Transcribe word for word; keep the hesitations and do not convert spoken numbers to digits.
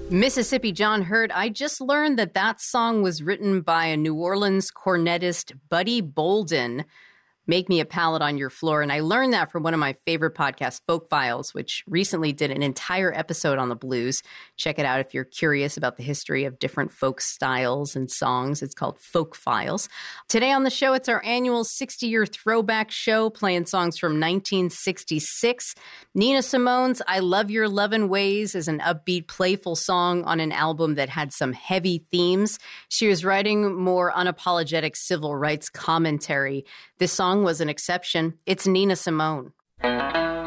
Mississippi John Hurt, I just learned that that song was written by a New Orleans cornetist, Buddy Bolden. Make Me a Pallet on Your Floor. And I learned that from one of my favorite podcasts, Folk Files, which recently did an entire episode on the blues. Check it out if you're curious about the history of different folk styles and songs. It's called Folk Files. Today on the show, it's our annual sixty-year throwback show, playing songs from nineteen sixty-six. Nina Simone's I Love Your Lovin' Ways is an upbeat, playful song on an album that had some heavy themes. She was writing more unapologetic civil rights commentary. This song was an exception. It's Nina Simone.